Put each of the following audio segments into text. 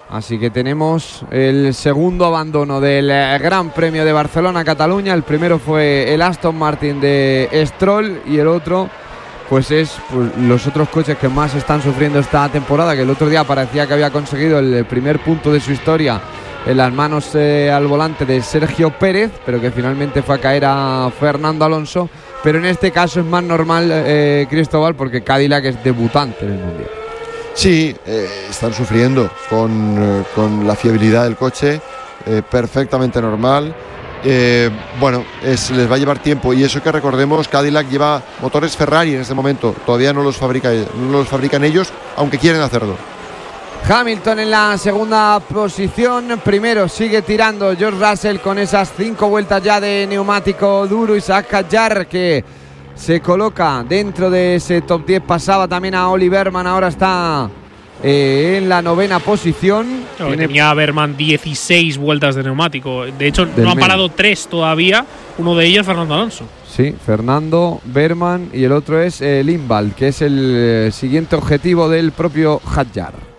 Así que tenemos el segundo abandono del Gran Premio de Barcelona-Cataluña. El primero fue el Aston Martin de Stroll y el otro pues es los otros coches que más están sufriendo esta temporada, que el otro día parecía que había conseguido el primer punto de su historia en las manos al volante de Sergio Pérez, pero que finalmente fue a caer a Fernando Alonso. Pero en este caso es más normal, Cristóbal, porque Cadillac es debutante en el Mundial. Sí, están sufriendo con la fiabilidad del coche, perfectamente normal. Bueno, les va a llevar tiempo, y eso que recordemos, Cadillac lleva motores Ferrari en este momento, todavía no los fabrican ellos, aunque quieren hacerlo. Hamilton en la segunda posición, primero sigue tirando George Russell con esas 5 vueltas ya de neumático duro. Isaac Hadjar, que se coloca dentro de ese top 10, pasaba también a Oli Berman, ahora está en la 9ª posición. Tenía Berman 16 vueltas de neumático, de hecho no han parado 3 todavía, uno de ellos Fernando Alonso. Sí, Fernando, Berman y el otro es Lindvall, que es el siguiente objetivo del propio Hadjar.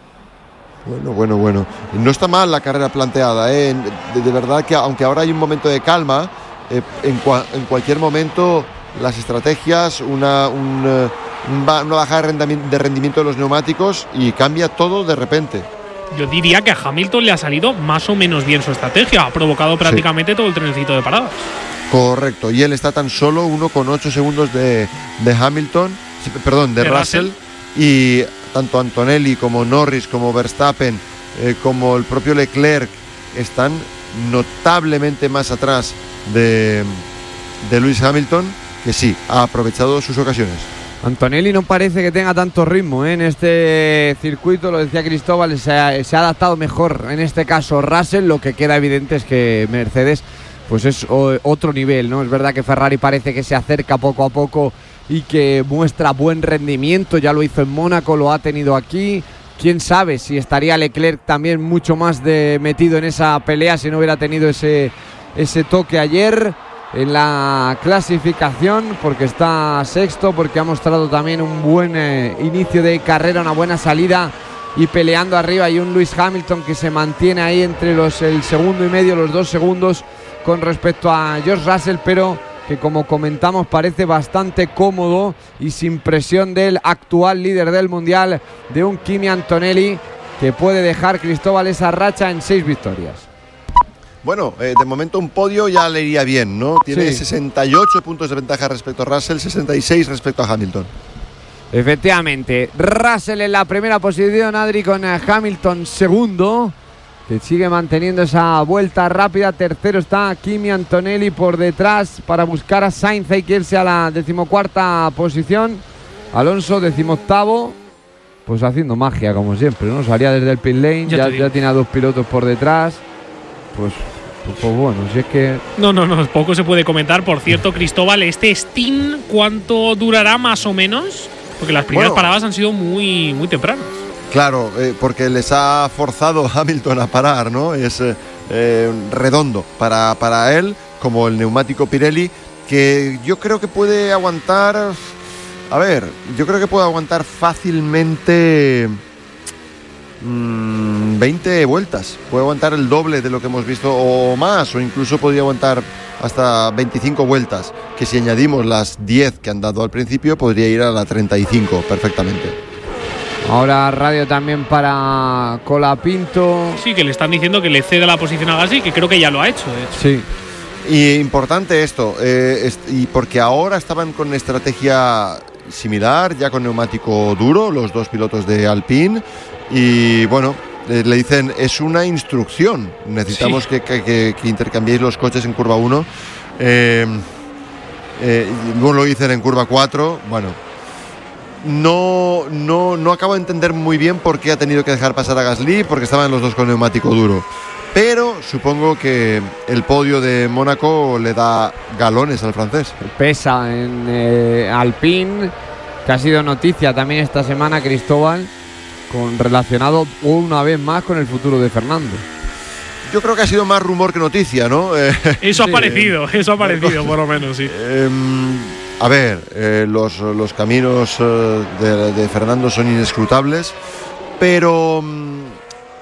Bueno. No está mal la carrera planteada, de verdad que aunque ahora hay un momento de calma, en cualquier momento las estrategias, una bajada de rendimiento de los neumáticos y cambia todo de repente. Yo diría que a Hamilton le ha salido más o menos bien su estrategia, ha provocado prácticamente todo el trenecito de paradas. Correcto, y él está tan solo 1,8 segundos de Russell, y tanto Antonelli como Norris, como Verstappen, como el propio Leclerc están notablemente más atrás de Lewis Hamilton, que sí, ha aprovechado sus ocasiones. Antonelli no parece que tenga tanto ritmo en este circuito, lo decía Cristóbal, se ha adaptado mejor en este caso Russell. Lo que queda evidente es que Mercedes pues es otro nivel, ¿no? Es verdad que Ferrari parece que se acerca poco a poco y que muestra buen rendimiento, ya lo hizo en Mónaco, lo ha tenido aquí. Quién sabe si estaría Leclerc también mucho más metido en esa pelea si no hubiera tenido ese toque ayer en la clasificación, porque está sexto, porque ha mostrado también un buen inicio de carrera, una buena salida y peleando arriba. Y un Lewis Hamilton que se mantiene ahí entre el segundo y medio, los 2 segundos con respecto a George Russell, pero que, como comentamos, parece bastante cómodo y sin presión del actual líder del mundial, de un Kimi Antonelli, que puede dejar, Cristóbal, esa racha en 6 victorias. Bueno, de momento un podio ya le iría bien, ¿no? Tiene 68 puntos de ventaja respecto a Russell, 66 respecto a Hamilton. Efectivamente, Russell en la primera posición, Adri, con Hamilton segundo, que sigue manteniendo esa vuelta rápida. Tercero está Kimi Antonelli por detrás para buscar a Sainz, hay que irse a la 14ª posición. Alonso 18º, pues haciendo magia como siempre, ¿no? Salía desde el pit lane, ya tiene a 2 pilotos por detrás. Pues bueno, si es que… No, poco se puede comentar. Por cierto, Cristóbal, ¿este Steam cuánto durará más o menos? Porque las primeras paradas han sido muy, muy tempranas. Claro, porque les ha forzado Hamilton a parar, ¿no? Es redondo para él, como el neumático Pirelli, que yo creo que puede aguantar… A ver, yo creo que puede aguantar fácilmente 20 vueltas. Puede aguantar el doble de lo que hemos visto o más, o incluso podría aguantar hasta 25 vueltas, que si añadimos las 10 que han dado al principio, podría ir a la 35 perfectamente. Ahora radio también para Colapinto. Sí, que le están diciendo que le ceda la posición a Gasly, que creo que ya lo ha hecho, de hecho. Sí. Y importante esto, y porque ahora estaban con estrategia similar, ya con neumático duro, los 2 pilotos de Alpine, y bueno, le dicen, es una instrucción, necesitamos que intercambiéis los coches en curva 1. Luego lo dicen en curva 4, bueno. No acabo de entender muy bien por qué ha tenido que dejar pasar a Gasly, porque estaban los 2 con neumático duro. Pero supongo que el podio de Mónaco le da galones al francés. Pesa en Alpine, que ha sido noticia también esta semana, Cristóbal, relacionado una vez más con el futuro de Fernando. Yo creo que ha sido más rumor que noticia, ¿no? Eso ha parecido por lo menos, sí. A ver, los caminos de Fernando son inescrutables, pero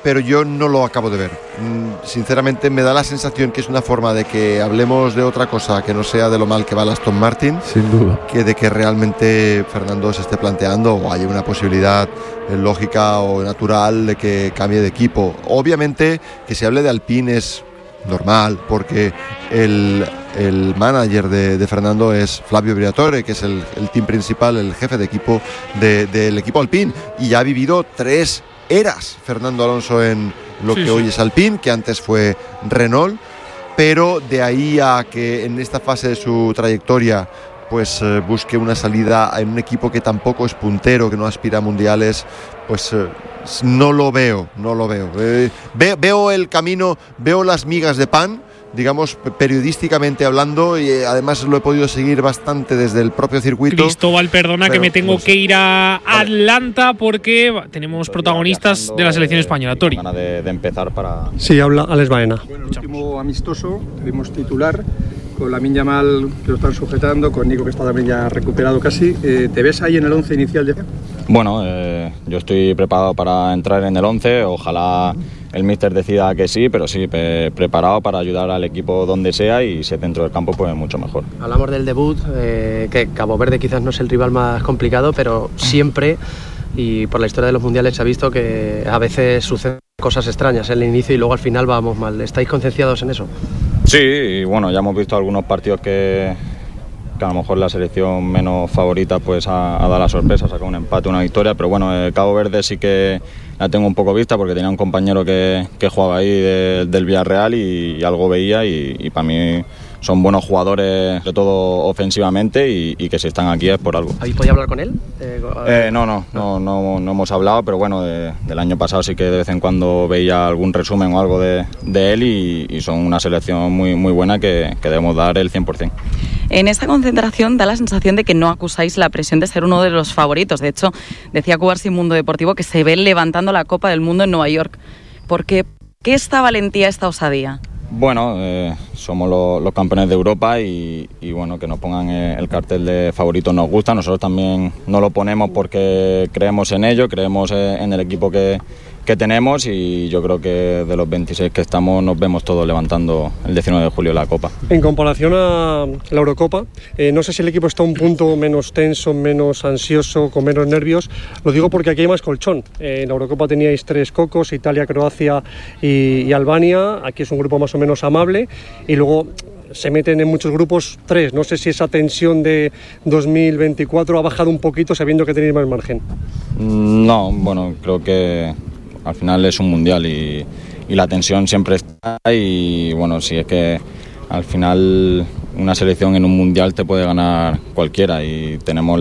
pero yo no lo acabo de ver. Sinceramente me da la sensación que es una forma de que hablemos de otra cosa que no sea de lo mal que va el Aston Martin, sin duda, que de que realmente Fernando se esté planteando o haya una posibilidad lógica o natural de que cambie de equipo. Obviamente que se hable de Alpine es normal, porque el manager de Fernando es Flavio Briatore, que es el team principal, el jefe de equipo del equipo Alpine, y ya ha vivido 3 eras Fernando Alonso en lo que hoy es Alpine, que antes fue Renault, pero de ahí a que en esta fase de su trayectoria pues busque una salida en un equipo que tampoco es puntero, que no aspira a mundiales, pues no lo veo. Veo el camino, veo las migas de pan, digamos, periodísticamente hablando, y además lo he podido seguir bastante desde el propio circuito. Cristóbal, perdona que me tengo que ir a Atlanta porque tenemos protagonistas de la selección española. Tori. De empezar para... Sí, habla Alex Baena. Bueno, el último amistoso, tenemos titular, con Lamine Yamal que lo están sujetando, con Nico que está también ya recuperado casi. ¿Te ves ahí en el 11 inicial de...? Bueno, yo estoy preparado para entrar en el 11, ojalá el míster decida que sí, pero sí, preparado para ayudar al equipo donde sea, y si es dentro del campo, pues mucho mejor. Hablamos del debut, que Cabo Verde quizás no es el rival más complicado, pero siempre, y por la historia de los mundiales se ha visto que a veces suceden cosas extrañas en el inicio y luego al final vamos mal. ¿Estáis concienciados en eso? Sí, y bueno, ya hemos visto algunos partidos que a lo mejor la selección menos favorita pues ha dado la sorpresa, ha sacado un empate, una victoria, pero bueno, Cabo Verde sí que la tengo un poco vista porque tenía un compañero que jugaba ahí del Villarreal y algo veía, y para mí son buenos jugadores, sobre todo ofensivamente, y que si están aquí es por algo. ¿Habéis podido hablar con él? No hemos hablado, pero bueno, del año pasado sí que de vez en cuando veía algún resumen o algo de él, y son una selección muy, muy buena que debemos dar el 100%. En esta concentración da la sensación de que no acusáis la presión de ser uno de los favoritos. De hecho, decía Cubarsi en Mundo Deportivo que se ve levantando la Copa del Mundo en Nueva York. ¿Por qué esta valentía, esta osadía? Bueno, somos los campeones de Europa y bueno, que nos pongan el cartel de favoritos nos gusta. Nosotros también no lo ponemos porque creemos en ello, creemos en el equipo que tenemos, y yo creo que de los 26 que estamos nos vemos todos levantando el 19 de julio la Copa. En comparación a la Eurocopa, no sé si el equipo está un punto menos tenso, menos ansioso, con menos nervios. Lo digo porque aquí hay más colchón. En la Eurocopa teníais 3 cocos, Italia, Croacia y Albania. Aquí es un grupo más o menos amable, y luego se meten en muchos grupos 3. No sé si esa tensión de 2024 ha bajado un poquito sabiendo que tenéis más margen. No, bueno, creo que al final es un mundial y la tensión siempre está, y bueno, si es que al final una selección en un mundial te puede ganar cualquiera, y tenemos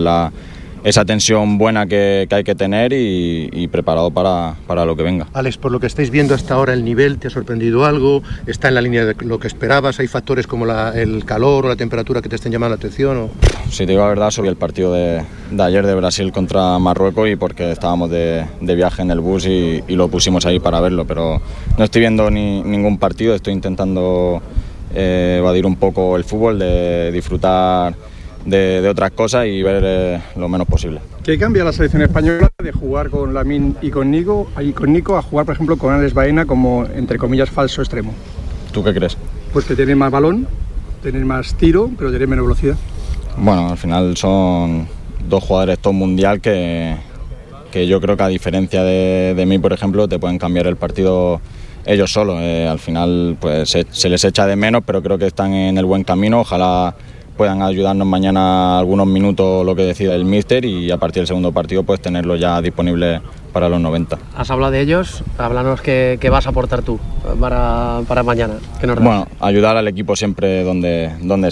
esa tensión buena que hay que tener y preparado para lo que venga. Alex, por lo que estáis viendo hasta ahora, ¿el nivel te ha sorprendido algo? ¿Está en la línea de lo que esperabas? ¿Hay factores como el calor o la temperatura que te estén llamando la atención? ¿O? Si te digo la verdad, subí el partido de ayer de Brasil contra Marruecos, y porque estábamos de viaje en el bus y lo pusimos ahí para verlo, pero no estoy viendo ningún partido, estoy intentando evadir un poco el fútbol, de disfrutar de otras cosas y ver lo menos posible. ¿Qué cambia la selección española de jugar con Lamine y con Nico a jugar, por ejemplo, con Alex Baena como, entre comillas, falso extremo? ¿Tú qué crees? Pues que tienen más balón, tienen más tiro, pero tienen menos velocidad. Bueno, al final son 2 jugadores top mundial que yo creo que, a diferencia de mí, por ejemplo, te pueden cambiar el partido ellos solos. Al final pues se les echa de menos, pero creo que están en el buen camino. Ojalá puedan ayudarnos mañana algunos minutos, lo que decida el míster, y a partir del segundo partido pues tenerlo ya disponible para los 90. Has hablado de ellos, háblanos qué vas a aportar tú para mañana. Bueno, ayudar al equipo siempre donde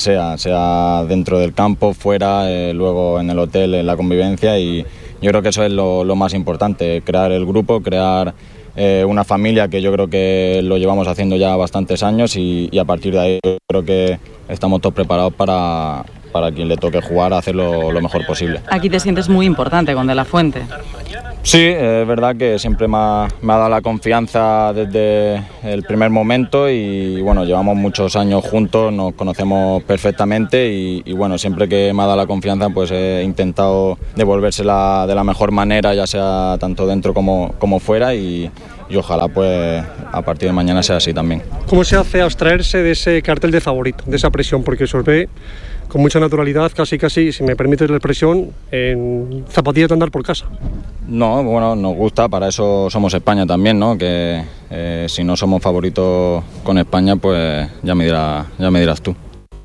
sea dentro del campo, fuera, luego en el hotel, en la convivencia, y yo creo que eso es lo más importante, crear el grupo, crear una familia, que yo creo que lo llevamos haciendo ya bastantes años, y a partir de ahí yo creo que estamos todos preparados para quien le toque jugar, a hacerlo lo mejor posible. Aquí te sientes muy importante con De La Fuente. Sí, es verdad que siempre me ha dado la confianza desde el primer momento, y bueno, llevamos muchos años juntos, nos conocemos perfectamente, y bueno, siempre que me ha dado la confianza pues he intentado devolvérsela de la mejor manera, ya sea tanto dentro como fuera, y ojalá pues a partir de mañana sea así también. ¿Cómo se hace abstraerse de ese cartel de favorito, de esa presión? Porque se os ve con mucha naturalidad, casi, si me permites la expresión, en zapatillas de andar por casa. No, bueno, nos gusta, para eso somos España también, ¿no? Que si no somos favoritos con España, pues ya me dirás tú.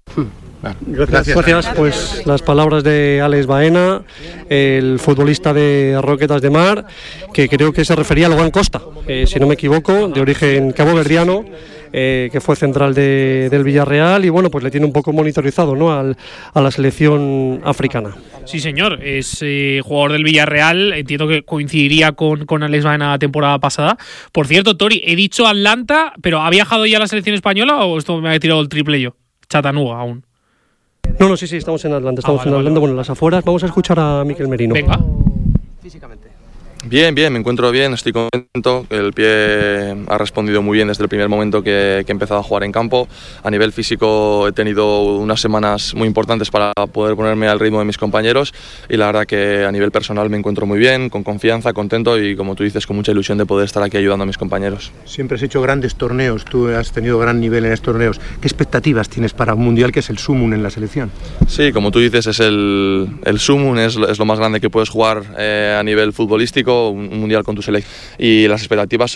Gracias. Pues las palabras de Alex Baena, el futbolista de Roquetas de Mar, que creo que se refería a Logan Costa, si no me equivoco, de origen caboverdiano, que fue central del Villarreal y bueno, pues le tiene un poco monitorizado, ¿no?, a la selección africana. Sí, señor, es jugador del Villarreal, entiendo que coincidiría con Alex Baena la temporada pasada. Por cierto, Tori, he dicho Atlanta, pero ¿ha viajado ya a la selección española o esto me ha tirado el triple yo? Chattanooga aún. No, sí, estamos en Atlanta, bueno, en las afueras. Vamos a escuchar a Mikel Merino. Venga. Físicamente. Bien, me encuentro bien, estoy contento. El pie ha respondido muy bien desde el primer momento que he empezado a jugar en campo. A nivel físico he tenido unas semanas muy importantes para poder ponerme al ritmo de mis compañeros y la verdad que a nivel personal me encuentro muy bien, con confianza, contento y como tú dices, con mucha ilusión de poder estar aquí ayudando a mis compañeros. Siempre has hecho grandes torneos, tú has tenido gran nivel en estos torneos. ¿Qué expectativas tienes para un mundial que es el sumum en la selección? Sí, como tú dices, es el sumum, es lo más grande que puedes jugar a nivel futbolístico, un mundial con tu selección y las expectativas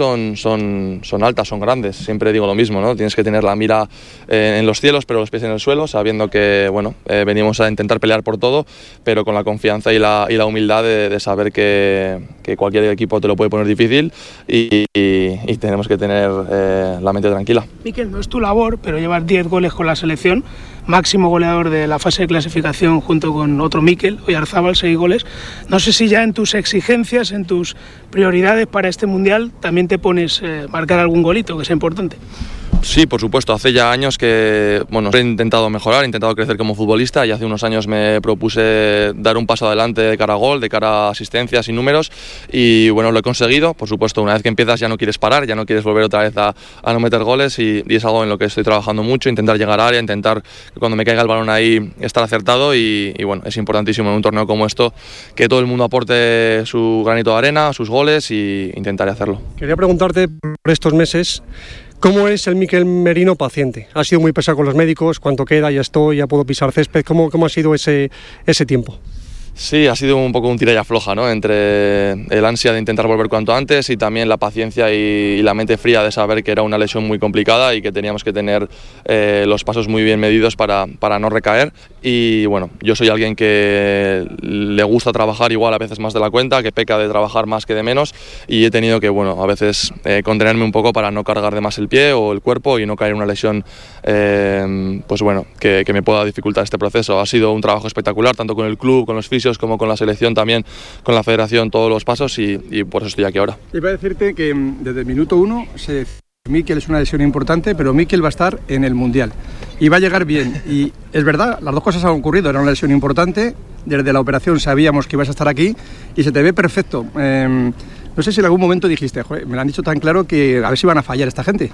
son altas, son grandes, siempre digo lo mismo, ¿no? Tienes que tener la mira en los cielos pero los pies en el suelo, sabiendo que bueno, venimos a intentar pelear por todo, pero con la confianza y la humildad de saber que cualquier equipo te lo puede poner difícil y tenemos que tener la mente tranquila. Mikel, no es tu labor, pero llevas 10 goles con la selección, máximo goleador de la fase de clasificación junto con otro Mikel, Oyarzábal, 6 goles. No sé si ya en tus exigencias, en tus prioridades para este mundial, también te pones marcar algún golito que sea importante. Sí, por supuesto. Hace ya años que he intentado mejorar, he intentado crecer como futbolista y hace unos años me propuse dar un paso adelante de cara a gol, de cara a asistencias y números y bueno, lo he conseguido. Por supuesto, una vez que empiezas ya no quieres parar, ya no quieres volver otra vez a no meter goles y es algo en lo que estoy trabajando mucho, intentar llegar a área, intentar que cuando me caiga el balón ahí estar acertado y bueno, es importantísimo en un torneo como esto que todo el mundo aporte su granito de arena, sus goles y intentaré hacerlo. Quería preguntarte por estos meses, ¿cómo es el Mikel Merino paciente? ¿Ha sido muy pesado con los médicos? ¿Cuánto queda? ¿Ya estoy? ¿Ya puedo pisar césped? ¿Cómo ha sido ese tiempo? Sí, ha sido un poco un tira y afloja, ¿no? Entre el ansia de intentar volver cuanto antes y también la paciencia y la mente fría de saber que era una lesión muy complicada y que teníamos que tener los pasos muy bien medidos para no recaer. Y bueno, yo soy alguien que le gusta trabajar igual a veces más de la cuenta, que peca de trabajar más que de menos y he tenido que, bueno, a veces contenerme un poco para no cargar de más el pie o el cuerpo y no caer en una lesión, pues bueno, que me pueda dificultar este proceso. Ha sido un trabajo espectacular, tanto con el club, con los fisios, como con la selección también, con la federación, todos los pasos y por eso estoy aquí ahora. Iba a decirte que desde el minuto 1 Mikel es una lesión importante, pero Mikel va a estar en el Mundial y va a llegar bien y es verdad, las dos cosas han ocurrido, era una lesión importante, desde la operación sabíamos que ibas a estar aquí y se te ve perfecto. No sé si en algún momento dijiste, joder, me lo han dicho tan claro que a ver si van a fallar esta gente.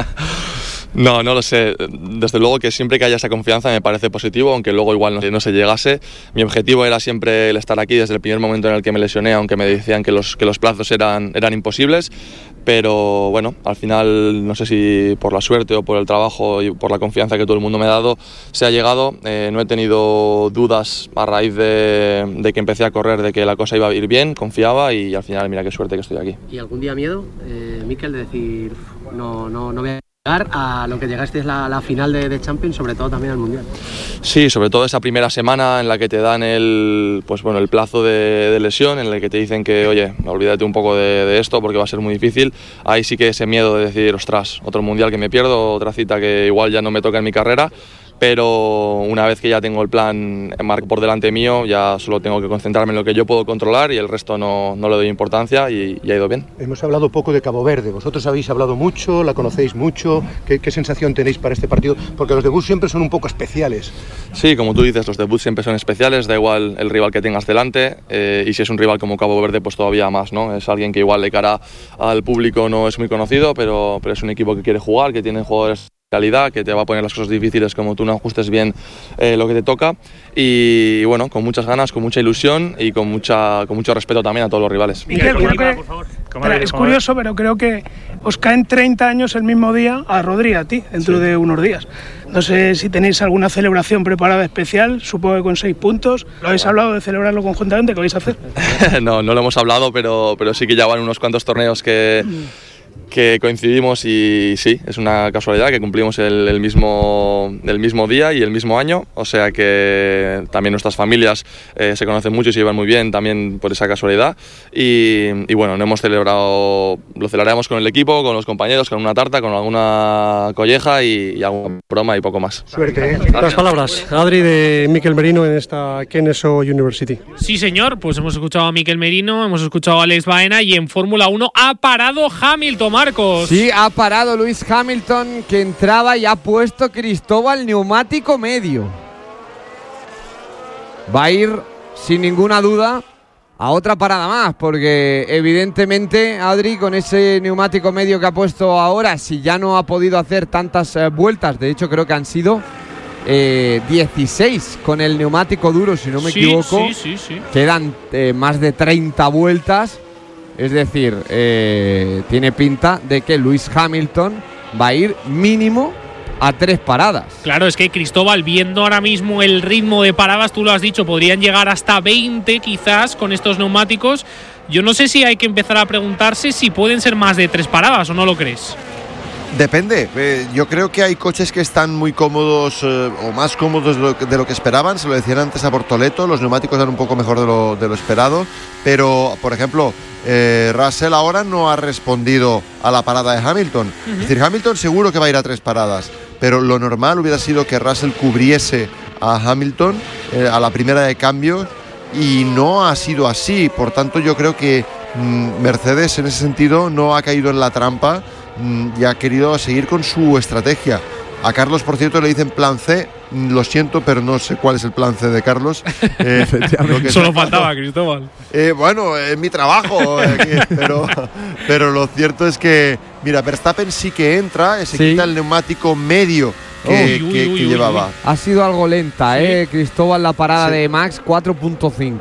No lo sé. Desde luego que siempre que haya esa confianza me parece positivo, aunque luego igual no se llegase. Mi objetivo era siempre el estar aquí desde el primer momento en el que me lesioné, aunque me decían que los plazos eran imposibles. Pero bueno, al final no sé si por la suerte o por el trabajo y por la confianza que todo el mundo me ha dado se ha llegado. No he tenido dudas a raíz de que empecé a correr, de que la cosa iba a ir bien, confiaba y al final mira qué suerte que estoy aquí. ¿Y algún día miedo, Mikel, de decir no voy a llegar a lo que llegaste es la final de Champions, sobre todo también al Mundial? Sí, sobre todo esa primera semana en la que te dan el plazo de lesión, en el que te dicen que, oye, olvídate un poco de esto porque va a ser muy difícil. Ahí sí que ese miedo de decir, ostras, otro Mundial que me pierdo, otra cita que igual ya no me toca en mi carrera. Pero una vez que ya tengo el plan por delante mío, ya solo tengo que concentrarme en lo que yo puedo controlar y el resto no le doy importancia y ha ido bien. Hemos hablado poco de Cabo Verde, vosotros habéis hablado mucho, la conocéis mucho, ¿qué sensación tenéis para este partido? Porque los debuts siempre son un poco especiales. Sí, como tú dices, los debuts siempre son especiales, da igual el rival que tengas delante y si es un rival como Cabo Verde pues todavía más, ¿no? Es alguien que igual de cara al público no es muy conocido, pero es un equipo que quiere jugar, que tiene jugadores calidad, que te va a poner las cosas difíciles como tú no ajustes bien lo que te toca y bueno, con muchas ganas, con mucha ilusión y con mucho respeto también a todos los rivales. Mikel, creo que Es curioso, pero creo que os caen 30 años el mismo día a Rodri y a ti, dentro de unos días. No sé si tenéis alguna celebración preparada especial, supongo que con 6 puntos. ¿Lo habéis hablado de celebrarlo conjuntamente? ¿Qué vais a hacer? No lo hemos hablado, pero sí que ya van unos cuantos torneos que coincidimos y sí, es una casualidad que cumplimos el mismo día y el mismo año, o sea que también nuestras familias se conocen mucho y se llevan muy bien también por esa casualidad y bueno, lo celebraremos con el equipo, con los compañeros, con una tarta, con alguna colleja y alguna broma y poco más. Suerte. Las palabras, Adri, de Mikel Merino en esta Kennesaw University. Sí, señor, pues hemos escuchado a Mikel Merino, hemos escuchado a Alex Baena y en Fórmula 1 ha parado Hamilton, Marcos. Sí, ha parado Lewis Hamilton, que entraba y ha puesto Cristóbal neumático medio. Va a ir, sin ninguna duda, a otra parada más, porque evidentemente, Adri, con ese neumático medio que ha puesto ahora, si ya no ha podido hacer tantas vueltas, de hecho creo que han sido 16 con el neumático duro, si no me equivoco. Sí. Quedan más de 30 vueltas. Es decir, tiene pinta de que Lewis Hamilton va a ir mínimo a 3 paradas. Claro, es que Cristóbal, viendo ahora mismo el ritmo de paradas, tú lo has dicho, podrían llegar hasta 20 quizás con estos neumáticos. Yo no sé si hay que empezar a preguntarse si pueden ser más de 3 paradas o no lo crees. Depende, yo creo que hay coches que están muy cómodos o más cómodos de lo que esperaban, se lo decían antes a Bortoleto, los neumáticos dan un poco mejor de lo esperado, pero por ejemplo Russell ahora no ha respondido a la parada de Hamilton, es decir, Hamilton seguro que va a ir a 3 paradas, pero lo normal hubiera sido que Russell cubriese a Hamilton a la primera de cambio y no ha sido así, por tanto yo creo que Mercedes en ese sentido no ha caído en la trampa y ha querido seguir con su estrategia. A Carlos, por cierto, le dicen plan C. Lo siento, pero no sé cuál es el plan C de Carlos. Solo faltaba, Cristóbal. Bueno, es mi trabajo. Pero lo cierto es que, mira, Verstappen sí que entra, se quita el neumático medio que llevaba. Ha sido algo lenta, Cristóbal, la parada de Max, 4.5.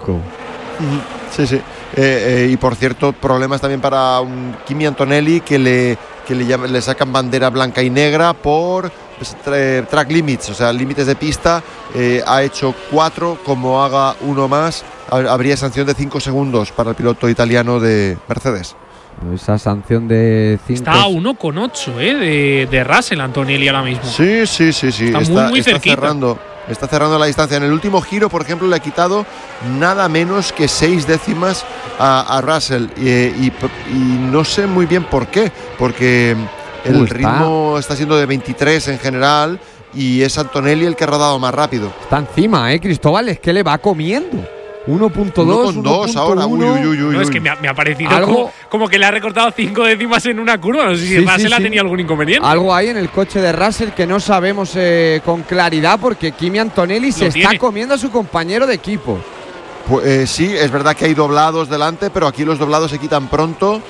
Sí. Y por cierto, problemas también para un Kimi Antonelli que le sacan bandera blanca y negra por track limits, o sea, límites de pista. Ha hecho 4, como haga uno más, habría sanción de 5 segundos para el piloto italiano de Mercedes. Esa sanción de 5. Está a 1,8 de Russell Antonelli ahora mismo. Sí. Está muy cerquita. Está cerrando la distancia. En el último giro, por ejemplo, le ha quitado nada menos que 6 décimas a Russell. Y no sé muy bien por qué. Porque el ritmo está siendo de 23 en general y es Antonelli el que ha rodado más rápido. Está encima, Cristóbal, es que le va comiendo. 1.2 ahora. Uy. No, es que me ha parecido como que le ha recortado 5 décimas en una curva. No sé si Russell ha tenido algún inconveniente. Algo hay en el coche de Russell que no sabemos con claridad, porque Kimi Antonelli está comiendo a su compañero de equipo. Pues, sí, es verdad que hay doblados delante, pero aquí los doblados se quitan pronto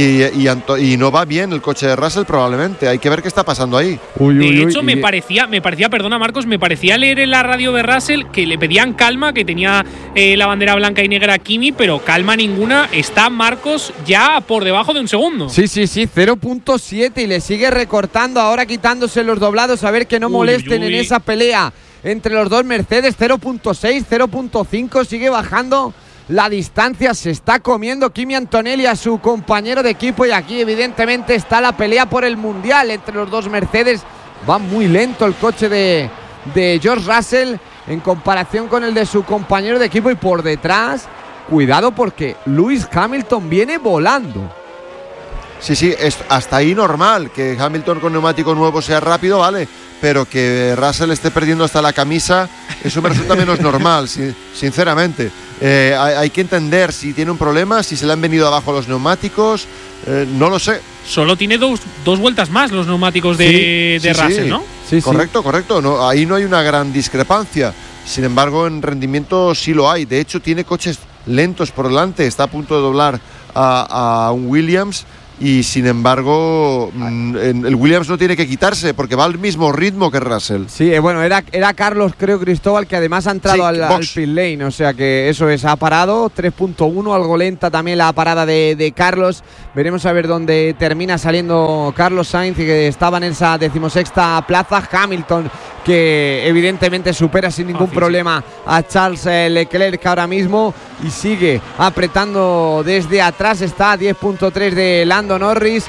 y no va bien el coche de Russell probablemente. Hay que ver qué está pasando ahí. De hecho, me parecía, perdona Marcos, me parecía leer en la radio de Russell que le pedían calma, que tenía la bandera blanca y negra a Kimi, pero calma ninguna. Está Marcos ya por debajo de un segundo. Sí, 0.7 y le sigue recortando, ahora quitándose los doblados, a ver que no molesten en esa pelea entre los dos Mercedes. 0.6, 0.5, sigue bajando la distancia, se está comiendo Kimi Antonelli a su compañero de equipo y aquí evidentemente está la pelea por el mundial entre los dos Mercedes. Va muy lento el coche de George Russell en comparación con el de su compañero de equipo y por detrás, cuidado porque Lewis Hamilton viene volando. Sí, es hasta ahí normal que Hamilton con neumático nuevo sea rápido, vale, pero que Russell esté perdiendo hasta la camisa, eso me resulta menos normal, sinceramente. Hay que entender si tiene un problema, si se le han venido abajo los neumáticos, no lo sé. Solo tiene dos vueltas más los neumáticos de Russell, ¿no? Sí. Correcto. No, ahí no hay una gran discrepancia. Sin embargo, en rendimiento sí lo hay. De hecho, tiene coches lentos por delante. Está a punto de doblar a un Williams y sin embargo el Williams no tiene que quitarse porque va al mismo ritmo que Russell. Sí, bueno, era Carlos, creo, Cristóbal, que además ha entrado al pit lane, o sea que eso es, ha parado 3.1, algo lenta también la parada de Carlos. Veremos a ver dónde termina saliendo Carlos Sainz, que estaba en esa 16ª plaza. Hamilton, que evidentemente supera sin ningún problema a Charles Leclerc ahora mismo y sigue apretando desde atrás, está a 10.3 de Lando Norris.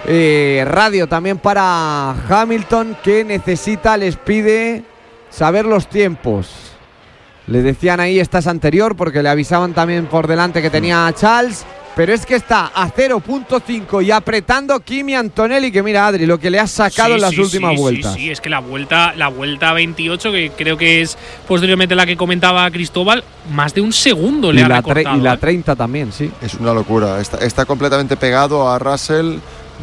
Radio también para Hamilton, que les pide saber los tiempos. Le decían ahí, esta es anterior, porque le avisaban también por delante que tenía a Charles, pero es que está a 0.5 y apretando Kimi Antonelli, que mira, Adri, lo que le ha sacado en las últimas vueltas. Sí, es que la vuelta 28, que creo que es posteriormente la que comentaba Cristóbal, más de un segundo le ha recortado. Y la 30 también, sí. Es una locura, está completamente pegado a Russell.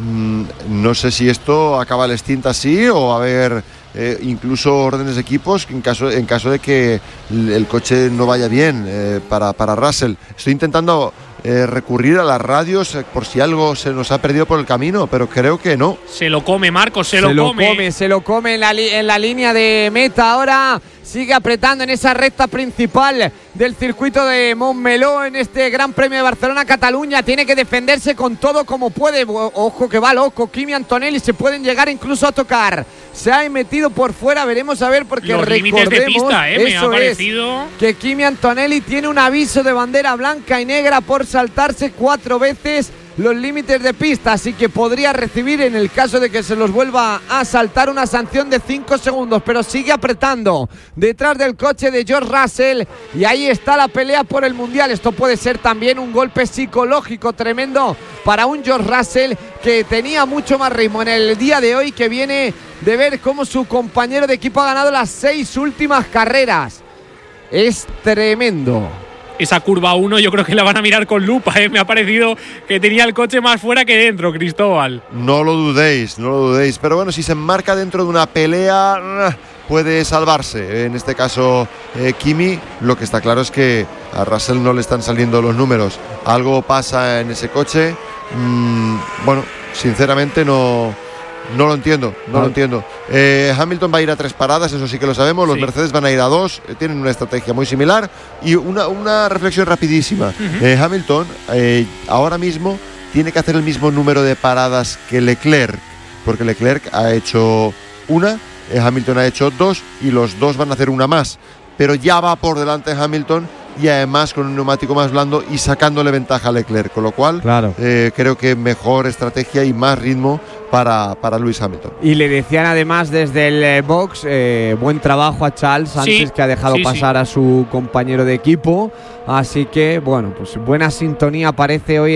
No sé si esto acaba el stint así o va a haber incluso órdenes de equipos en caso de que el coche no vaya bien para Russell. Estoy intentando recurrir a las radios por si algo se nos ha perdido por el camino, pero creo que no. Se lo come, Marcos, se lo come en la línea de meta. Ahora sigue apretando en esa recta principal del circuito de Montmeló en este Gran Premio de Barcelona-Cataluña. Tiene que defenderse con todo como puede. Ojo que va loco Kimi Antonelli, se pueden llegar incluso a tocar. Se ha metido por fuera, veremos a ver, porque los límites de pista, me ha parecido que Kimi Antonelli tiene un aviso de bandera blanca y negra por saltarse 4 veces los límites de pista, así que podría recibir, en el caso de que se los vuelva a saltar, una sanción de 5 segundos, pero sigue apretando detrás del coche de George Russell y ahí está la pelea por el Mundial. Esto puede ser también un golpe psicológico tremendo para un George Russell que tenía mucho más ritmo en el día de hoy, que viene de ver cómo su compañero de equipo ha ganado las 6 últimas carreras. Es tremendo. Esa curva 1 yo creo que la van a mirar con lupa, Me ha parecido que tenía el coche más fuera que dentro, Cristóbal. No lo dudéis. Pero bueno, si se enmarca dentro de una pelea, puede salvarse. En este caso, Kimi, lo que está claro es que a Russell no le están saliendo los números. Algo pasa en ese coche. Bueno, sinceramente no lo entiendo. Hamilton va a ir a 3 paradas, eso sí que lo sabemos. Los Mercedes van a ir a 2, tienen una estrategia muy similar. Y una reflexión rapidísima. Hamilton ahora mismo tiene que hacer el mismo número de paradas que Leclerc, porque Leclerc ha hecho una, Hamilton ha hecho 2 y los 2 van a hacer una más, pero ya va por delante Hamilton y además con un neumático más blando y sacándole ventaja a Leclerc, con lo cual creo que mejor estrategia y más ritmo para Lewis Hamilton. Y le decían además desde el box, buen trabajo a Charles antes, que ha dejado pasar a su compañero de equipo, así que bueno, pues buena sintonía parece hoy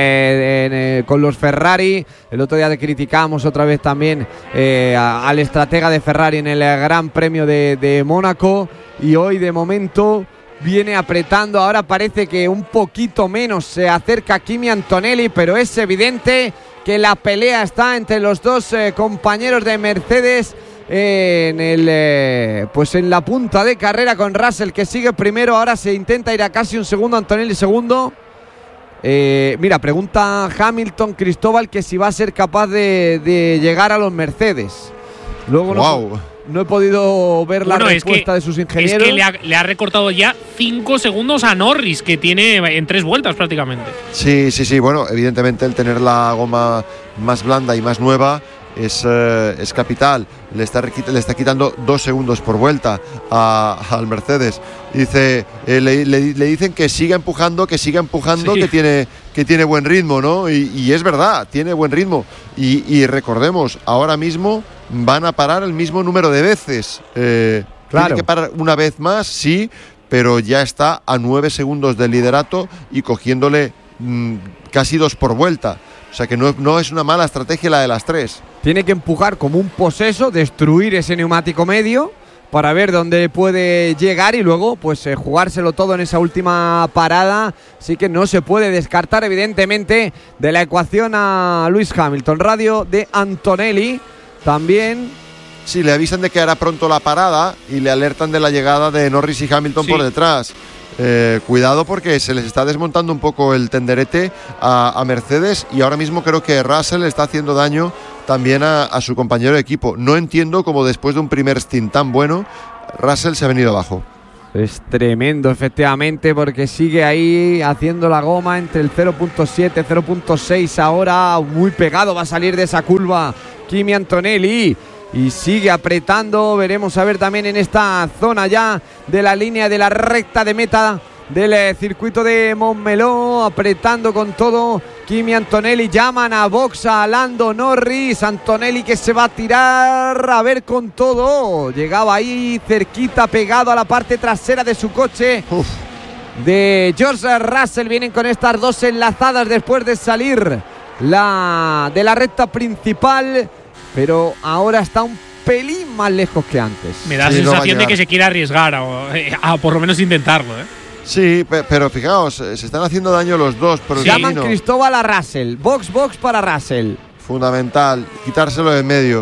con los Ferrari. El otro día criticábamos otra vez también al estratega de Ferrari en el Gran Premio de Mónaco, y hoy de momento viene apretando. Ahora parece que un poquito menos se acerca Kimi Antonelli, pero es evidente que la pelea está entre los dos compañeros de Mercedes en la punta de carrera, con Russell que sigue primero. Ahora se intenta ir a casi un segundo, Antonelli segundo. Mira, pregunta Hamilton, Cristóbal, que si va a ser capaz de llegar a los Mercedes. Luego no he podido ver la respuesta de sus ingenieros. Es que le ha recortado ya 5 segundos a Norris, que tiene en 3 vueltas prácticamente. Sí. Bueno, evidentemente el tener la goma más blanda y más nueva es capital. Le está quitando 2 segundos por vuelta al Mercedes. Dice, le dicen que siga empujando, que tiene buen ritmo, ¿no? Y es verdad, tiene buen ritmo. Y recordemos, ahora mismo van a parar el mismo número de veces. Tiene que parar una vez más, sí, pero ya está a 9 segundos del liderato y cogiéndole casi 2 por vuelta. O sea que no es una mala estrategia la de las 3. Tiene que empujar como un poseso, destruir ese neumático medio para ver dónde puede llegar y luego pues jugárselo todo en esa última parada. Así que no se puede descartar evidentemente de la ecuación a Lewis Hamilton. Radio de Antonelli también. Sí, le avisan de que hará pronto la parada y le alertan de la llegada de Norris y Hamilton por detrás. cuidado porque se les está desmontando un poco el tenderete a Mercedes, y ahora mismo creo que Russell está haciendo daño también a su compañero de equipo. No entiendo cómo después de un primer stint tan bueno, Russell se ha venido abajo. Es tremendo, efectivamente, porque sigue ahí haciendo la goma entre el 0.7, 0.6 ahora, muy pegado va a salir de esa curva Kimi Antonelli y sigue apretando. Veremos a ver también en esta zona ya de la línea de la recta de meta del circuito de Montmeló, apretando con todo Kimi Antonelli. Llaman a box a Lando Norris. Antonelli que se va a tirar a ver con todo. Llegaba ahí cerquita, pegado a la parte trasera de su coche. De George Russell. Vienen con estas dos enlazadas después de salir de la recta principal, pero ahora está un pelín más lejos que antes. Me da la sensación de que se quiere arriesgar a por lo menos intentarlo, ¿eh? Sí, pero fijaos, se están haciendo daño los dos. Pero llaman Cristóbal a Russell. Box para Russell. Fundamental, quitárselo de en medio.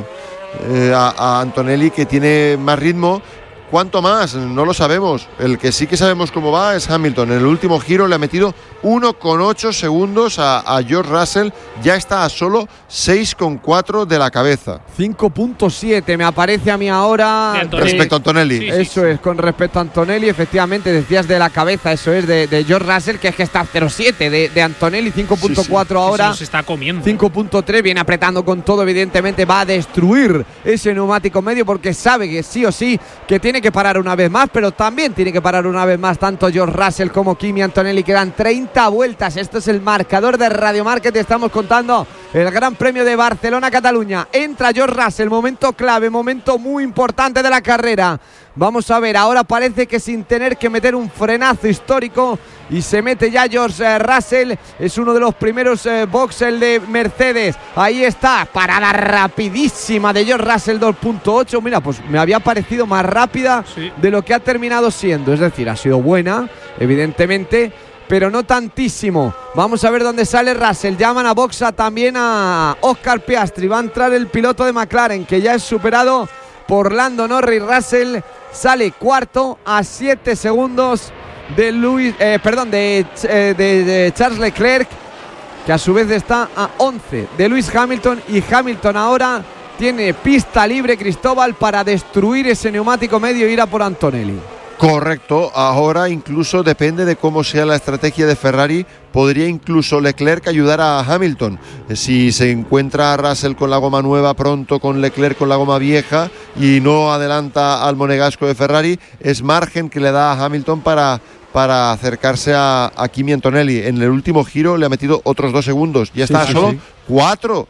A Antonelli, que tiene más ritmo. ¿Cuánto más? No lo sabemos. El que sí que sabemos cómo va es Hamilton. En el último giro le ha metido 1,8 segundos a George Russell. Ya está a solo 6,4 de la cabeza. 5,7 me aparece a mí ahora. Respecto a Antonelli. Sí, eso es, con respecto a Antonelli. Efectivamente, decías de la cabeza, eso es, de George Russell, que es que está 0,7 de Antonelli. 5,4 ahora. Eso se está comiendo. 5,3, viene apretando con todo. Evidentemente va a destruir ese neumático medio, porque sabe que sí o sí que tiene que parar una vez más, pero también tiene que parar una vez más tanto George Russell como Kimi Antonelli. Quedan 30 vueltas. Esto es el marcador de Radio Market. Estamos contando el Gran Premio de Barcelona-Cataluña. Entra George Russell, momento clave, momento muy importante de la carrera. Vamos a ver, ahora parece que sin tener que meter un frenazo histórico, y se mete ya George Russell. Es uno de los primeros boxes de Mercedes. Ahí está, parada rapidísima de George Russell, 2.8. Mira, pues me había parecido más rápida de lo que ha terminado siendo. Es decir, ha sido buena, evidentemente, pero no tantísimo. Vamos a ver dónde sale Russell. Llaman a boxa también a Oscar Piastri. Va a entrar el piloto de McLaren, que ya es superado por Lando Norris. Russell sale cuarto a 7 segundos de Charles Leclerc, que a su vez está a 11 de Lewis Hamilton, y Hamilton ahora tiene pista libre, Cristóbal, para destruir ese neumático medio e ir a por Antonelli. Correcto, ahora incluso depende de cómo sea la estrategia de Ferrari, podría incluso Leclerc ayudar a Hamilton. Si se encuentra a Russell con la goma nueva pronto, con Leclerc con la goma vieja y no adelanta al monegasco de Ferrari, es margen que le da a Hamilton para acercarse a Kimi Antonelli. En el último giro le ha metido otros 2 segundos. Ya está solo 4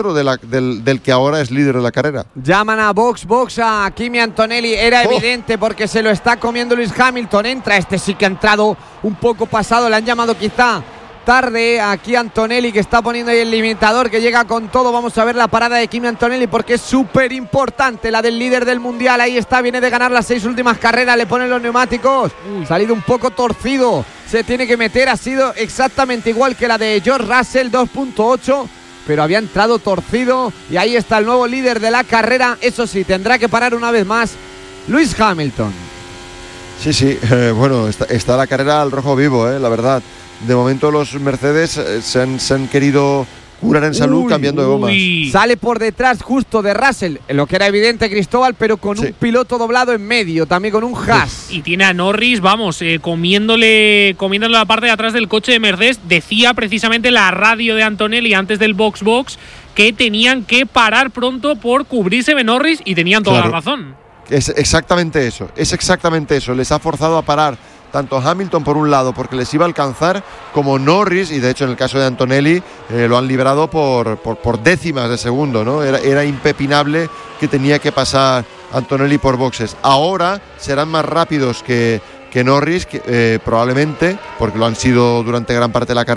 del que ahora es líder de la carrera. Llaman a box a Kimi Antonelli. Era evidente porque se lo está comiendo Lewis Hamilton. Entra, este sí que ha entrado un poco pasado. Le han llamado quizá tarde aquí Antonelli, que está poniendo ahí el limitador, que llega con todo. Vamos a ver la parada de Kimi Antonelli, porque es súper importante la del líder del mundial. Ahí está, viene de ganar las 6 últimas carreras, le ponen los neumáticos. Salido un poco torcido, se tiene que meter. Ha sido exactamente igual que la de George Russell, 2.8, pero había entrado torcido. Y ahí está el nuevo líder de la carrera. Eso sí, tendrá que parar una vez más Lewis Hamilton. Sí, bueno, está la carrera al rojo vivo, la verdad. De momento los Mercedes se han querido curar en salud cambiando de gomas. Sale por detrás justo de Russell, lo que era evidente, Cristóbal, pero con un piloto doblado en medio, también con un Haas. Y tiene a Norris, comiéndole la parte de atrás del coche de Mercedes. Decía precisamente la radio de Antonelli antes del box que tenían que parar pronto por cubrirse de Norris, y tenían toda la razón. Es exactamente eso. Les ha forzado a parar tanto Hamilton por un lado porque les iba a alcanzar, como Norris, y de hecho en el caso de Antonelli lo han librado por décimas de segundo, ¿no? Era impepinable que tenía que pasar Antonelli por boxes. Ahora serán más rápidos que Norris, probablemente, porque lo han sido durante gran parte de la carrera,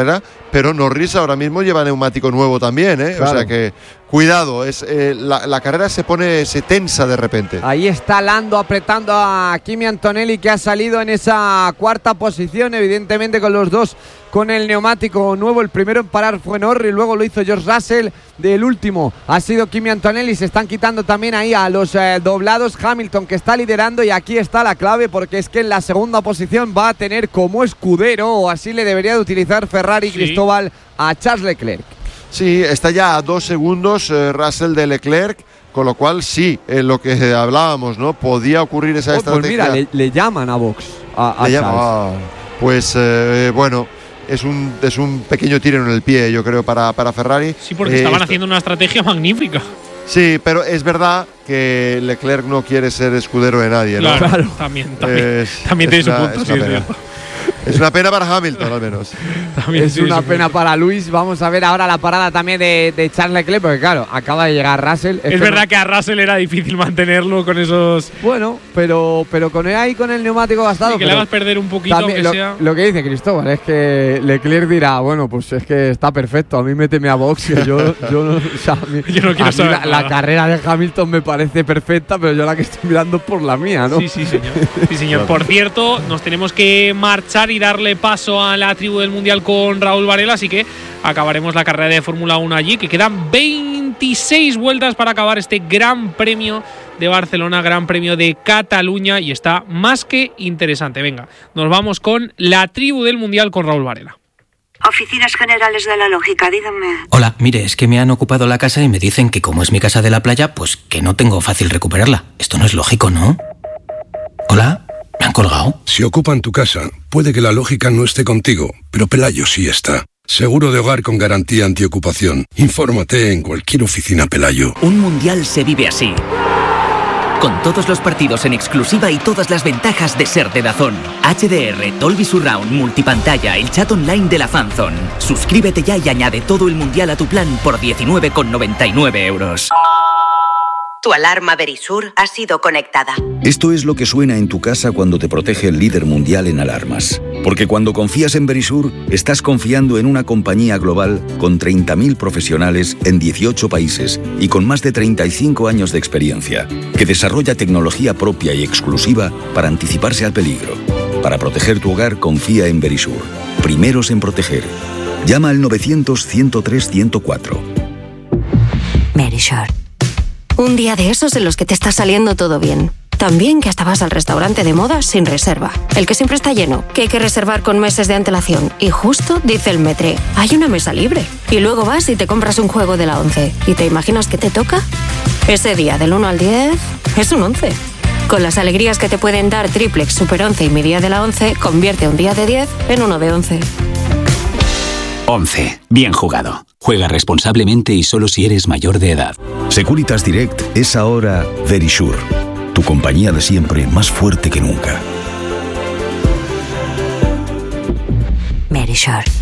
pero Norris ahora mismo lleva neumático nuevo también, Claro. O sea que cuidado, la carrera se tensa de repente. Ahí está Lando apretando a Kimi Antonelli, que ha salido en esa cuarta posición, evidentemente con los dos con el neumático nuevo. El primero en parar fue Norris, luego lo hizo George Russell. Del último ha sido Kimi Antonelli. Se están quitando también ahí a los doblados Hamilton, que está liderando, y aquí está la clave, porque es que en la segunda posición va a tener como escudero, o así le debería de utilizar Ferrari, Cristóbal, a Charles Leclerc. Sí, está ya a 2 segundos Russell de Leclerc, con lo cual sí, lo que hablábamos, ¿no? Podía ocurrir esa estrategia. Pues mira, le llaman a Box a Charles. Bueno, es un pequeño tiro en el pie, yo creo, para Ferrari. Sí, porque estaban haciendo una estrategia magnífica. Sí, pero es verdad que Leclerc no quiere ser escudero de nadie, ¿no? Claro. También tiene su punto, sí, es cierto. Es una pena para Hamilton, al menos. También es una pena para Luis. Vamos a ver ahora la parada también de Charles Leclerc, porque claro, acaba de llegar Russell. Es verdad que a Russell era difícil mantenerlo con esos… Bueno, pero con el neumático gastado… Sí, que le hagas perder un poquito, también, lo que dice Cristóbal es que Leclerc dirá, bueno, pues es que está perfecto, a mí méteme a box, que yo no… O sea, yo no quiero saber la carrera de Hamilton me parece perfecta, pero yo la que estoy mirando por la mía, ¿no? Sí, señor. Sí, señor. Por cierto, nos tenemos que marchar y darle paso a la tribu del Mundial con Raúl Varela, así que acabaremos la carrera de Fórmula 1 allí, que quedan 26 vueltas para acabar este Gran Premio de Barcelona, Gran Premio de Cataluña, y está más que interesante. Venga, nos vamos con la tribu del Mundial con Raúl Varela. Oficinas Generales de la Lógica, díganme. Hola, mire, es que me han ocupado la casa y me dicen que como es mi casa de la playa, pues que no tengo fácil recuperarla. Esto no es lógico, ¿no? ¿Hola? ¿Me han colgado? Si ocupan tu casa, puede que la lógica no esté contigo, pero Pelayo sí está. Seguro de hogar con garantía antiocupación. Infórmate en cualquier oficina Pelayo. Un mundial se vive así. Con todos los partidos en exclusiva y todas las ventajas de ser de DAZN. HDR, Dolby Surround, multipantalla, el chat online de la Fanzone. Suscríbete ya y añade todo el mundial a tu plan por 19,99 €. Tu alarma Verisur ha sido conectada. Esto es lo que suena en tu casa cuando te protege el líder mundial en alarmas. Porque cuando confías en Verisur, estás confiando en una compañía global con 30.000 profesionales en 18 países y con más de 35 años de experiencia, que desarrolla tecnología propia y exclusiva para anticiparse al peligro. Para proteger tu hogar, confía en Verisur. Primeros en proteger. Llama al 900-103-104. Verisur. Un día de esos en los que te está saliendo todo bien. Tan bien que hasta vas al restaurante de moda sin reserva. El que siempre está lleno, que hay que reservar con meses de antelación. Y justo dice el Metre, hay una mesa libre. Y luego vas y te compras un juego de la 11. ¿Y te imaginas qué te toca? Ese día del 1 al 10 es un 11. Con las alegrías que te pueden dar Triplex, Super 11 y mi día de la 11, convierte un día de 10 en uno de 11. 11. Bien jugado. Juega responsablemente y solo si eres mayor de edad. Securitas Direct es ahora Verisur. Tu compañía de siempre, más fuerte que nunca. Verisur.